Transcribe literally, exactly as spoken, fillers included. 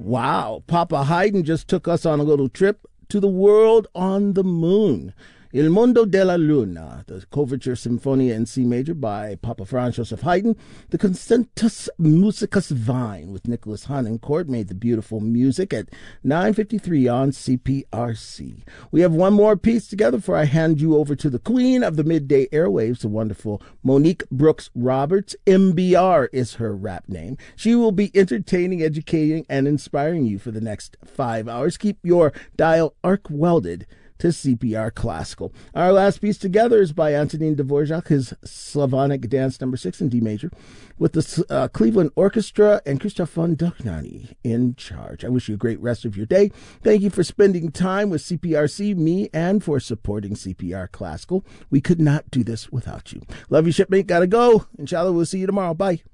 Wow, Papa Haydn just took us on a little trip to the world on the moon. Il Mondo della Luna, the Overture Sinfonia in C major by Papa Franz Joseph Haydn. The Concertus Musicus Vine with Nicholas Harnoncourt made the beautiful music at nine fifty-three on C P R C. We have one more piece together before I hand you over to the queen of the midday airwaves, the wonderful Monique Brooks Roberts. M B R is her rap name. She will be entertaining, educating, and inspiring you for the next five hours. Keep your dial arc welded to C P R Classical. Our last piece together is by Antonin Dvorak, his Slavonic Dance Number Six in D major, with the uh, Cleveland Orchestra and Christoph von Dohnanyi in charge. I wish you a great rest of your day. Thank you for spending time with C P R C, me, and for supporting C P R Classical. We could not do this without you. Love you, shipmate. Gotta go. Inshallah, we'll see you tomorrow. Bye.